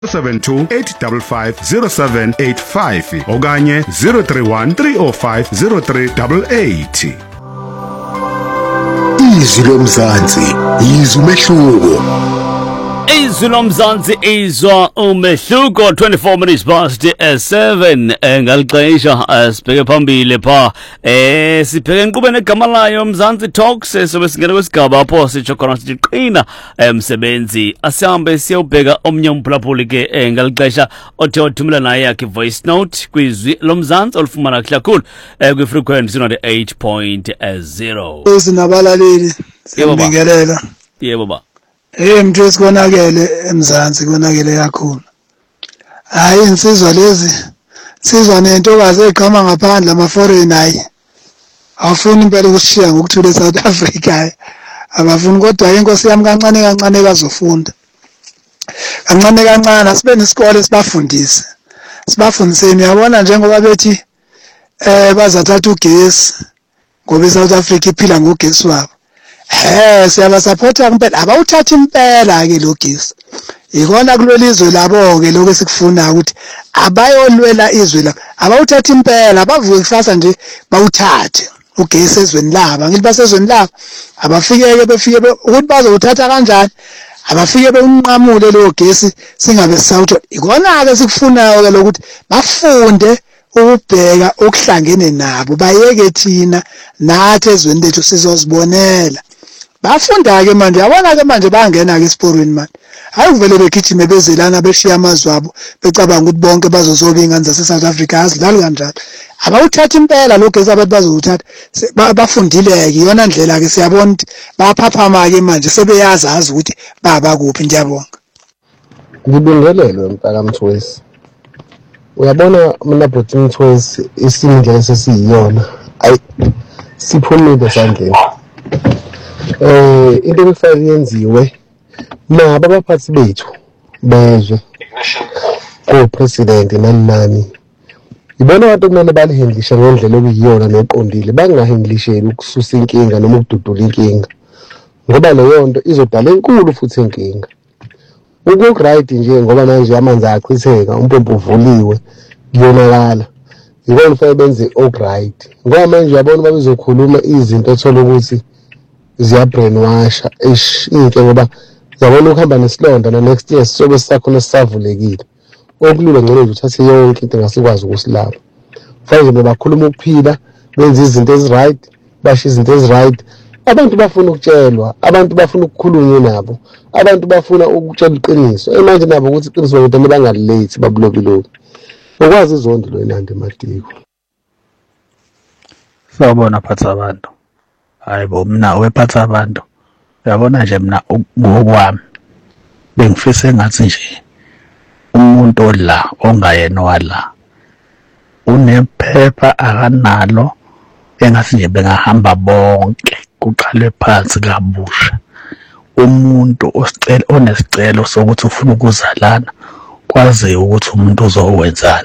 072-855-0785 okanye 031-305-0388. Izwi lomzansi, izwi umehluko. Izwi lomzansi izwa umehluko. 24 minutes past 7 ngalixesha sibheke phambili pha sibheke inkqubeni egama layo Mzansi Talks sobe singena kwesigaba apho sitsho khona sithi qina emsebenzi asihambe siyobheka omnye umphulaphuli ke ngalixesha othe othumela naye yakhe voice note kwizwi lomzansi olufumana kakhulu kwi frequency 98.0. Sinabalaleli siyabingelela. Yebo baba. Mntu esikonakele eMzansi konakele kakhulu. Hayi insizwa lezi sizwa nentokazi eqhama ngaphandle ama foreign hayi. Awufuni impela ukushiya ngokuthula eSouth Africa. Abafuni kodwa inkosi yami kancane kancane bazofunda. Kancane kancane asibe nesikole sibafundise. Sibafundiseni uyabona njengoba bethi bazathatha ugesi ngoba eSouth Africa iphila ngogesi wabo. Siyabasupporta impela abawuthatha impela ke lo gesi. Ikona kulolizwe labo ke lokho esikufuna ukuthi abayolwela izwe la. Abawuthatha impela bavuke kusasa nje bawuthathe ugesi ezweni labo. Ngithi basezweni labo abafike befike ukuthi bazowuthatha kanjani. Abafike beunqamule lo gesi singabe sawutho. Ikona ke sikufunayo ke lokuthi bafunde ukubheka okuhlangene nabo bayeke thina nathi ezweni lethu sizozibonela. Bafunda ke manje yabona ke manje bangena ke esiporweni manje. Hayi kuvele begijime bezelana beshiya amazwi abo becabanga ukuthi bonke bazozoba ingane zase-South Africa azidlali kanjalo. Abawuthatha impela lo gesi abantu bazowuthatha bafundile ke iyona ndlela ke siyabona ukuthi baphaphama ke manje sebeyazi azi ukuthi baba kuphi ndiyabonga. Ngibingelelwe mntaka Mthwesi. Uyabona mina bhuti Mthwesi isindle esesiyiyona ayi siphumile sandleni. Into ekufanele yenziwe nabo abaphathi bethu bezwe ko-president nani ibona abantu kumele balihendlishe ngendlela okuyiyona neqondile bangahendlisheli ukususa inkinga noma ukududula inkinga ngoba leyo nto izodala enkulu futhi inkinga. Ukuright nje ngoba manje amanzi achitheka umpompo uvuliwe kuyonakala yikona kufanele benze okright ngoba manje uyabona babezokhuluma izinto ethola ukuthi ziyabrainwasha inhle ngoba yabona ukuhamba nesilonda na next year sobe sisakhona sisavulekile okulula ngcono nje uthathe yonke into ngasikwazi ukusilapha fanele bakhuluma ukuphila benze izinto eziright basho izinto eziright. Abantu bafuna ukutshelwa, abantu bafuna ukukhulunywa nabo, abantu bafuna ukutshela iqiniso manje nabo ukuthi iqiniso ukuthi bangalate babulobilobi ukwazi izondo lo enande Matiko. Sawubona phatha abantu. Hayibo mina wephatha abantu. Uyabona nje mina ngokwami bengifisa engathi nje umuntu odla ongayena wala unephepha akanalo engathi nje bengahamba bonke kuqalwe phansi kabusha. Umuntu onesicelo sokuthi ufuna ukuzalana kwazi ukuthi umuntu uzowenzani.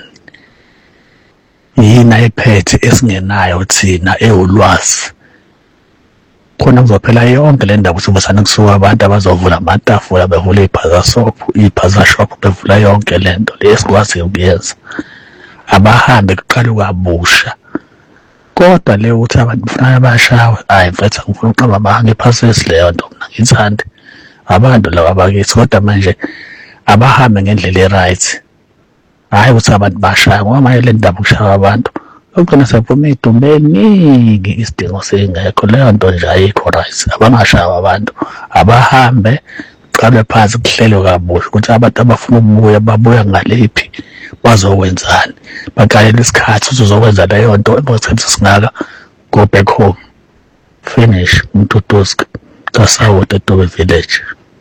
Yini ayiphethe esingenayo thina ewulwazi. Khona kuzophela yonke le ndaba usubasana kusuka abantu abazovula amatafula bevula iphaza shop bevula yonke lento lesikwazi ukuyenza. Abahambe kuqala kwabusha. Kodwa le uthi abantu kufanele bashawe hayi mfethu ngifuna uqaba bahange phasesi leyo nto mina ngithande abantu laba bakithi kodwa manje abahambe ngendlela eright. Hayi ukuthi abantu bashaya ngoba manje le ndaba ukushaya abantu ukugcina sephuma idumbeni isidingo sengekho leyo nto nje ayikho right. Abangashaya abantu abahambe qale phansi kuhlelwe kabusha ukuthi abantu abafuna ukubuya babuya ngalephi bazokwenzani baqalela isikhathi uzokwenza leyo nto emothethe singaka go back home finish Mtutuska kaSawo eDobe village.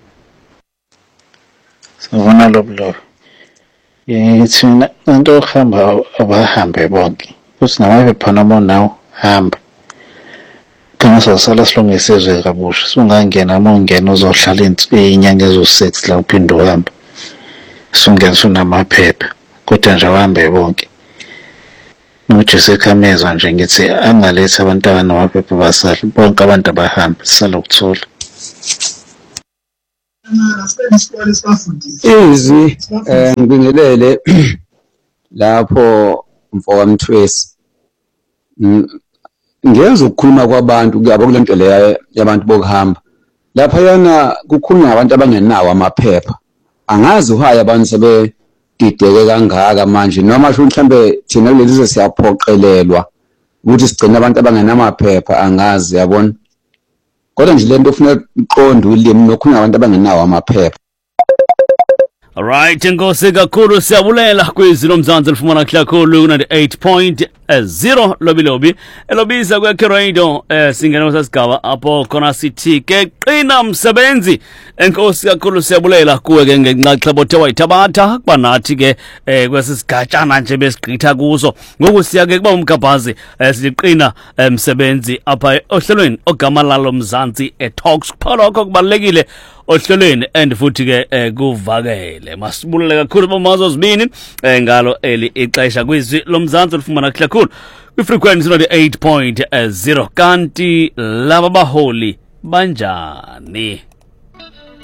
Sawona loblo thina into ohamba abahambe bonke futhi nawe phana nawo hamba kana sasala silungise izwe kabusha sungangena mongena uzohlala inyanga ezo6 la uphinde uhamba sungena sunamaphepha kodwa nje ahambe bonke nokuthi sekhameza nje ngithi angaletha abantwana namaphepha basala bonke abantu abahamba sala ukuthola. izwi ngibingelele lapho mfoka Mthwesi ngenza ukukhuluma kwabantu kuyabo kule nto leya yabantu bokuhamba lapha yana kukhulunywa abantu abangenawo amaphepha angazi uhaya abantu sebedideke kangaka manje noma sho mhlambe thina kulelizwe siyaphoqelelwa ukuthi sigcine abantu abangenamaphepha angazi yabona kodwa nje lento ufuna uqonde ulimi nokhulunywa abantu abangenawo amaphepha. Alright, ngosi kakhulu siyabulela kwizwi lomzansi lifumana kakhulu 98.0 lobilobi elobiza kwekhe radio singena kusasigaba apho khona sithi ke qina msebenzi enkosi kakhulu siyabulela kuwe ke ngenxaxheba othe wayithabatha kuba nathi ke kwesisigatshana nje besigqitha kuso ngoku siya ke kuba umgabhazi siqina msebenzi apha ohlelweni ogama lalo mzansi eTalks phalokho kubalekile ohlelweni and futhi ke kuvakele masibulele kakhulu bomazo zibini ngalo eli ixesha kwizwi lomzansi lifumana kakhulu kwifrequency 98.0 kanti laba baholi banjani.